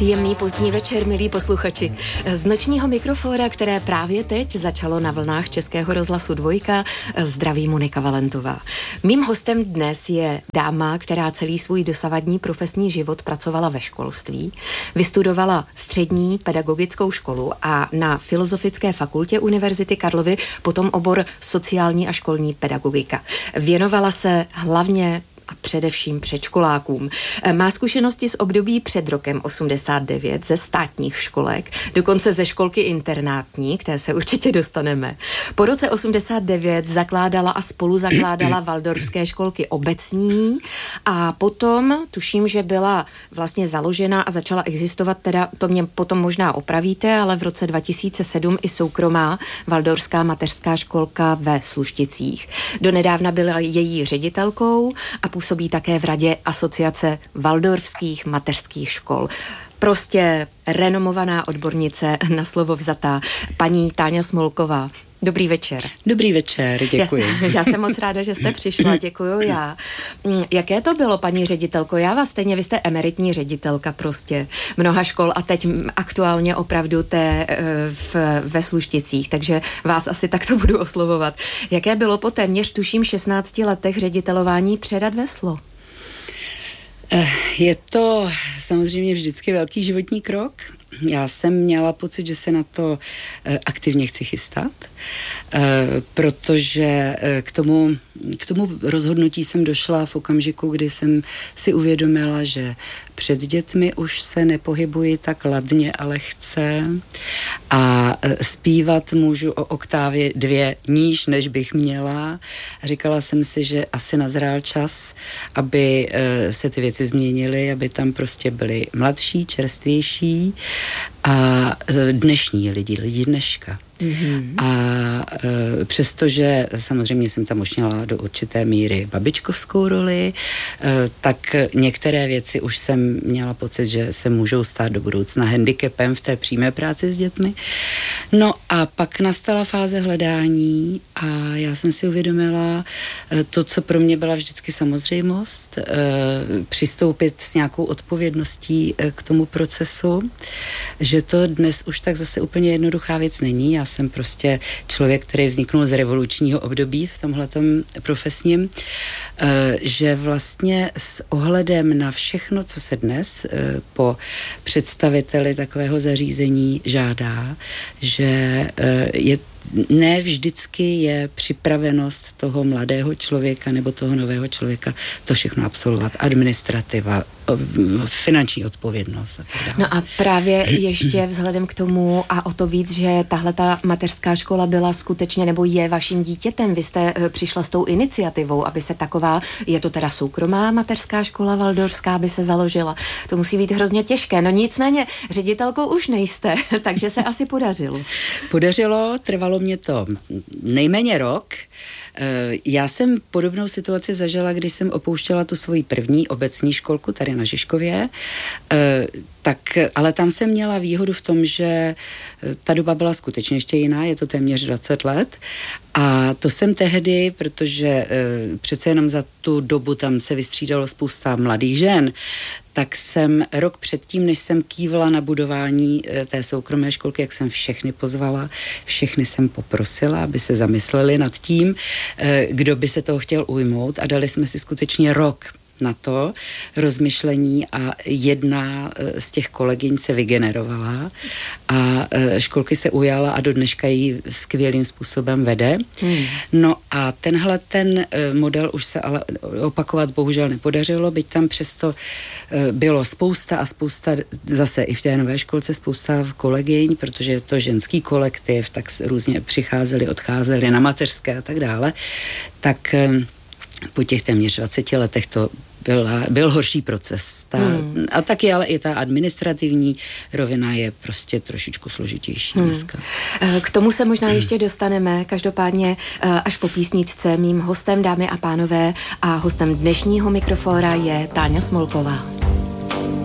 Příjemný pozdní večer, milí posluchači. Z nočního mikrofóra, které právě teď začalo na vlnách Českého rozhlasu Dvojka, zdraví Monika Valentová. Mým hostem dnes je dáma, která celý svůj dosavadní profesní život pracovala ve školství, vystudovala střední pedagogickou školu a na Filozofické fakultě Univerzity Karlovy potom obor sociální a školní pedagogika. Věnovala se hlavně a především předškolákům. Má zkušenosti z období před rokem 89 ze státních školek, dokonce ze školky internátní, které se určitě dostaneme. Po roce 89 zakládala a spoluzakládala waldorfské školky obecní a potom, tuším, že byla vlastně založena a začala existovat, teda to mě potom možná opravíte, ale v roce 2007 i soukromá waldorfská mateřská školka ve Slušticích. Donedávna byla její ředitelkou a působí také v radě Asociace waldorfských mateřských škol. Prostě renomovaná odbornice na slovo vzatá, paní Táňa Smolková. Dobrý večer. Dobrý večer, děkuji. Já jsem moc ráda, že jste přišla, děkuju já. Jaké to bylo, paní ředitelko? Já vás stejně, vy jste emeritní ředitelka prostě mnoha škol a teď aktuálně opravdu ve Slušticích, takže vás asi takto budu oslovovat. Jaké bylo po téměř tuším 16 letech ředitelování předat veslo? Je to samozřejmě vždycky velký životní krok. Já jsem měla pocit, že se na to aktivně chci chystat, protože k tomu rozhodnutí jsem došla v okamžiku, kdy jsem si uvědomila, že před dětmi už se nepohybuji tak ladně a lehce a zpívat můžu o oktávě 2 níž, než bych měla. Říkala jsem si, že asi nazrál čas, aby se ty věci změnily, aby tam prostě byli mladší, čerstvější a dnešní lidi dneška. Mm-hmm. A přestože samozřejmě jsem tam už měla do určité míry babičkovskou roli, tak některé věci už jsem měla pocit, že se můžou stát do budoucna handicapem v té přímé práci s dětmi. No a pak nastala fáze hledání a já jsem si uvědomila to, co pro mě byla vždycky samozřejmost, přistoupit s nějakou odpovědností k tomu procesu, že to dnes už tak zase úplně jednoduchá věc není. Já jsem prostě člověk, který vzniknul z revolučního období v tomhletom profesním, že vlastně s ohledem na všechno, co se dnes po představiteli takového zařízení žádá, že ne vždycky je připravenost toho mladého člověka nebo toho nového člověka to všechno absolvovat. Administrativa, finanční odpovědnost a tak dále. No a právě ještě vzhledem k tomu a o to víc, že tahle ta mateřská škola byla skutečně nebo je vaším dítětem. Vy jste přišla s tou iniciativou, aby se taková, je to teda soukromá mateřská škola waldorfská, aby se založila. To musí být hrozně těžké. No nicméně ředitelkou už nejste, takže se asi podařilo. Podařilo, trvalo mě to nejméně rok. Já jsem podobnou situaci zažila, když jsem opouštěla tu svoji první obecní školku tady na Žižkově, ale tam jsem měla výhodu v tom, že ta doba byla skutečně ještě jiná, je to téměř 20 let a to jsem tehdy, protože přece jenom za tu dobu tam se vystřídalo spousta mladých žen, tak jsem rok předtím, než jsem kývla na budování té soukromé školky, jak jsem všechny pozvala, všechny jsem poprosila, aby se zamysleli nad tím, kdo by se toho chtěl ujmout a dali jsme si skutečně rok na to rozmyšlení a jedna z těch kolegyň se vygenerovala a školky se ujala a do dneška ji skvělým způsobem vede. No a tenhle ten model už se ale opakovat bohužel nepodařilo, byť tam přesto bylo spousta zase i v té nové školce spousta kolegyň, protože je to ženský kolektiv, tak různě přicházeli, odcházeli na mateřské a tak dále, tak po těch téměř 20 letech to byl horší proces. A taky ale i ta administrativní rovina je prostě trošičku složitější dneska. K tomu se možná ještě dostaneme, každopádně až po písničce. Mým hostem, dámy a pánové, a hostem dnešního mikrofóra je Táňa Smolková.